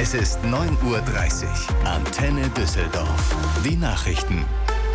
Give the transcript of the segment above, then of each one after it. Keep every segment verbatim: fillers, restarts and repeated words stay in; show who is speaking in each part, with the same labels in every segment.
Speaker 1: Es ist neun Uhr dreißig. Antenne Düsseldorf. Die Nachrichten.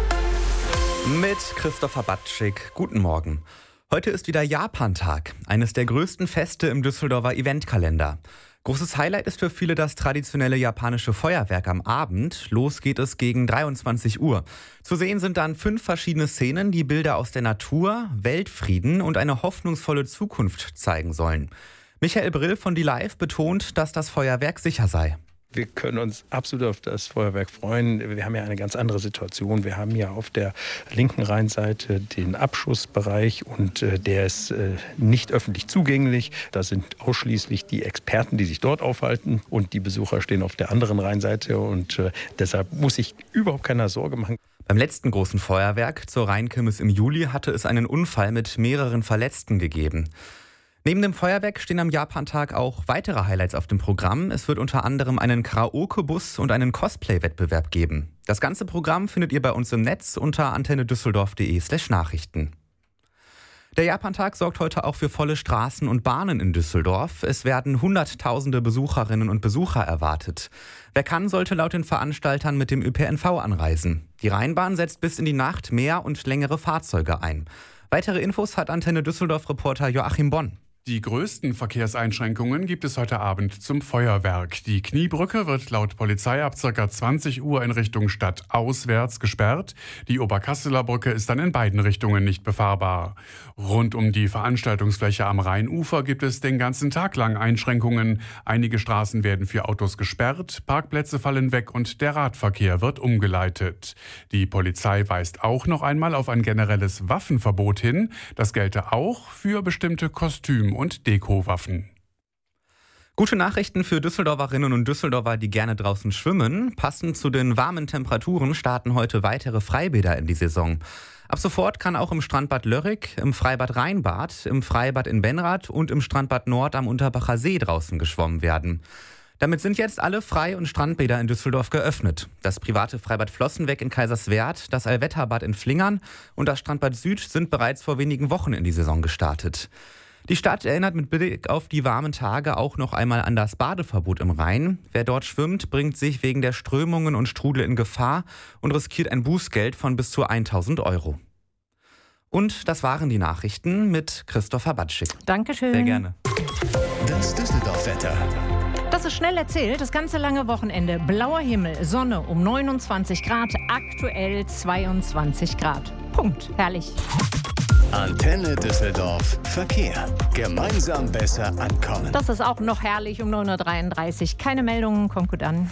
Speaker 2: Mit Christopher Batschik. Guten Morgen. Heute ist wieder Japan-Tag, eines der größten Feste im Düsseldorfer Eventkalender. Großes Highlight ist für viele das traditionelle japanische Feuerwerk am Abend. Los geht es gegen dreiundzwanzig Uhr. Zu sehen sind dann fünf verschiedene Szenen, die Bilder aus der Natur, Weltfrieden und eine hoffnungsvolle Zukunft zeigen sollen. Michael Brill von Die Live betont, dass das Feuerwerk sicher sei.
Speaker 3: Wir können uns absolut auf das Feuerwerk freuen. Wir haben ja eine ganz andere Situation. Wir haben ja auf der linken Rheinseite den Abschussbereich und äh, der ist äh, nicht öffentlich zugänglich. Da sind ausschließlich die Experten, die sich dort aufhalten, und die Besucher stehen auf der anderen Rheinseite, und äh, deshalb muss sich überhaupt keiner Sorge machen.
Speaker 2: Beim letzten großen Feuerwerk zur Rheinkirmes im Juli hatte es einen Unfall mit mehreren Verletzten gegeben. Neben dem Feuerwerk stehen am Japan-Tag auch weitere Highlights auf dem Programm. Es wird unter anderem einen Karaoke-Bus und einen Cosplay-Wettbewerb geben. Das ganze Programm findet ihr bei uns im Netz unter antennedüsseldorf.de slash Nachrichten. Der Japan-Tag sorgt heute auch für volle Straßen und Bahnen in Düsseldorf. Es werden hunderttausende Besucherinnen und Besucher erwartet. Wer kann, sollte laut den Veranstaltern mit dem Ö P N V anreisen. Die Rheinbahn setzt bis in die Nacht mehr und längere Fahrzeuge ein. Weitere Infos hat Antenne Düsseldorf-Reporter Joachim Bonn.
Speaker 4: Die größten Verkehrseinschränkungen gibt es heute Abend zum Feuerwerk. Die Kniebrücke wird laut Polizei ab ca. zwanzig Uhr in Richtung Stadt auswärts gesperrt. Die Oberkasseler Brücke ist dann in beiden Richtungen nicht befahrbar. Rund um die Veranstaltungsfläche am Rheinufer gibt es den ganzen Tag lang Einschränkungen. Einige Straßen werden für Autos gesperrt, Parkplätze fallen weg und der Radverkehr wird umgeleitet. Die Polizei weist auch noch einmal auf ein generelles Waffenverbot hin. Das gelte auch für bestimmte Kostüm- und Dekowaffen.
Speaker 2: Gute Nachrichten für Düsseldorferinnen und Düsseldorfer, die gerne draußen schwimmen. Passend zu den warmen Temperaturen starten heute weitere Freibäder in die Saison. Ab sofort kann auch im Strandbad Lörrick, im Freibad Rheinbad, im Freibad in Benrath und im Strandbad Nord am Unterbacher See draußen geschwommen werden. Damit sind jetzt alle Frei- und Strandbäder in Düsseldorf geöffnet. Das private Freibad Flossenweg in Kaiserswerth, das Allwetterbad in Flingern und das Strandbad Süd sind bereits vor wenigen Wochen in die Saison gestartet. Die Stadt erinnert mit Blick auf die warmen Tage auch noch einmal an das Badeverbot im Rhein. Wer dort schwimmt, bringt sich wegen der Strömungen und Strudel in Gefahr und riskiert ein Bußgeld von bis zu tausend Euro. Und das waren die Nachrichten mit Christopher Batschik.
Speaker 5: Dankeschön.
Speaker 2: Sehr gerne.
Speaker 1: Das Düsseldorf-Wetter.
Speaker 5: Das ist schnell erzählt. Das ganze lange Wochenende. Blauer Himmel, Sonne um neunundzwanzig Grad, aktuell zweiundzwanzig Grad. Punkt. Herrlich.
Speaker 1: Antenne Düsseldorf Verkehr. Gemeinsam besser ankommen.
Speaker 5: Das ist auch noch herrlich um neun Uhr dreiunddreißig. Keine Meldungen, kommt gut an.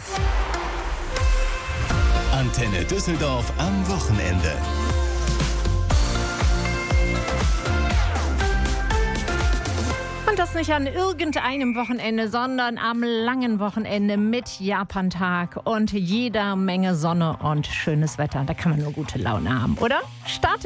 Speaker 1: Antenne Düsseldorf am Wochenende.
Speaker 5: Und das nicht an irgendeinem Wochenende, sondern am langen Wochenende mit Japan-Tag und jeder Menge Sonne und schönes Wetter. Da kann man nur gute Laune haben, oder? Startet